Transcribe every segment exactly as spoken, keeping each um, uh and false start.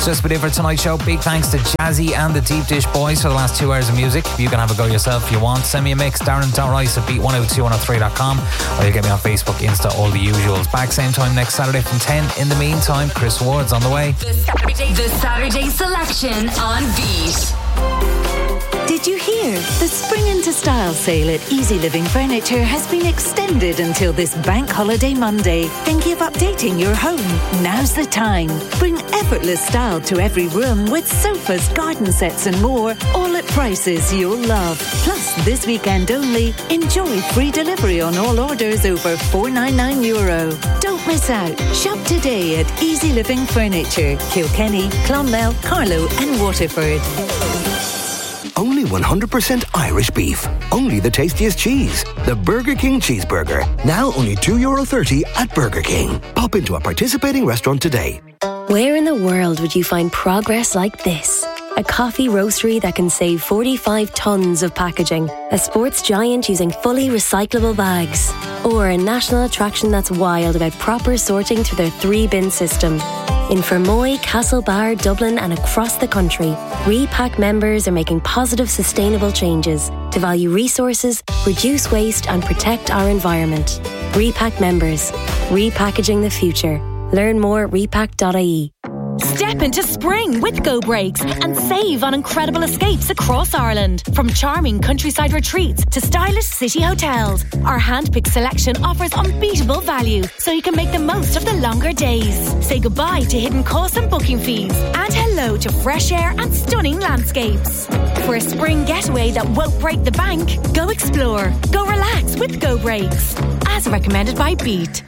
Just been it for tonight's show. Big thanks to Jazzy and the Deep Dish Boys for the last two hours of music. You can have a go yourself if you want. Send me a mix, darren.rice at beat one oh two one oh three dot com, or you get me on Facebook, Insta, all the usuals. Back same time next Saturday from ten. In the meantime, Chris Ward's on the way. The Saturday, the Saturday selection on Beat. Did you hear? The Spring into Style sale at Easy Living Furniture has been extended until this bank holiday Monday. Thinking of updating your home? Now's the time. Bring effortless style to every room with sofas, garden sets and more, all at prices you'll love. Plus, this weekend only, enjoy free delivery on all orders over four ninety-nine euro. Don't miss out. Shop today at Easy Living Furniture, Kilkenny, Clonmel, Carlow and Waterford. Only one hundred percent Irish beef. Only the tastiest cheese. The Burger King Cheeseburger. Now only two euro thirty at Burger King. Pop into a participating restaurant today. Where in the world would you find progress like this? A coffee roastery that can save forty-five tonnes of packaging. A sports giant using fully recyclable bags. Or a national attraction that's wild about proper sorting through their three-bin system. In Fermoy, Castlebar, Dublin and across the country, Repack members are making positive, sustainable changes to value resources, reduce waste and protect our environment. Repack members. Repackaging the future. Learn more at repack dot I E. Step into spring with Go Breaks and save on incredible escapes across Ireland. From charming countryside retreats to stylish city hotels, our hand-picked selection offers unbeatable value so you can make the most of the longer days. Say goodbye to hidden costs and booking fees and hello to fresh air and stunning landscapes. For a spring getaway that won't break the bank, go explore, go relax with Go Breaks. As recommended by Beat.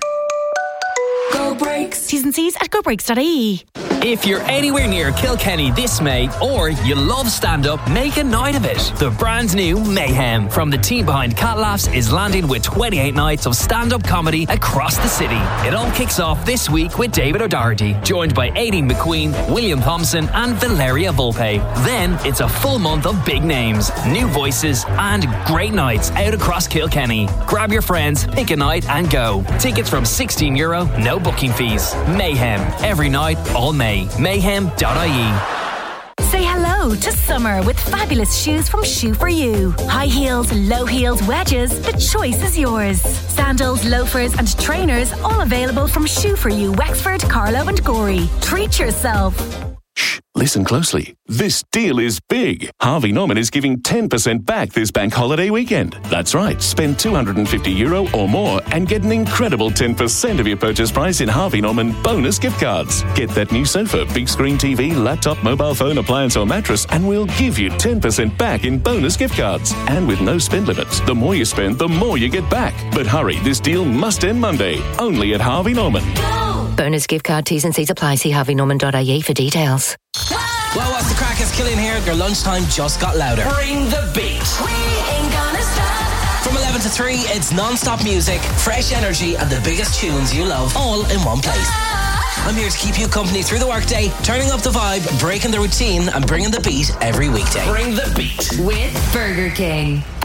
Go Breaks. T's and C's at go breaks dot I E. If you're anywhere near Kilkenny this May, or you love stand-up, make a night of it. The brand new Mayhem from the team behind Cat Laughs is landing with twenty-eight nights of stand-up comedy across the city. It all kicks off this week with David O'Doherty, joined by Aideen McQueen, William Thompson and Valeria Volpe. Then it's a full month of big names, new voices and great nights out across Kilkenny. Grab your friends, pick a night and go. Tickets from sixteen euro, no booking fees. Mayhem, every night, all May. mayhem dot I E. Say hello to summer with fabulous shoes from Shoe For You. High heels, low heels, wedges, the choice is yours. Sandals, loafers and trainers, all available from Shoe For You, Wexford, Carlow and Gorey. Treat yourself. Shh, listen closely. This deal is big. Harvey Norman is giving ten percent back this bank holiday weekend. That's right, spend two hundred fifty euro or more and get an incredible ten percent of your purchase price in Harvey Norman bonus gift cards. Get that new sofa, big screen T V, laptop, mobile phone, appliance or mattress and we'll give you ten percent back in bonus gift cards. And with no spend limits, the more you spend, the more you get back. But hurry, this deal must end Monday. Only at Harvey Norman. Go! Bonus gift card, T's and C's apply. See harvey norman dot I E for details. Well, what's the crack? It's Killian here. Your lunchtime just got louder. Bring the beat. We ain't gonna stop. From eleven to three, it's non-stop music, fresh energy, and the biggest tunes you love, all in one place. I'm here to keep you company through the workday, turning up the vibe, breaking the routine, and bringing the beat every weekday. Bring the beat. With Burger King.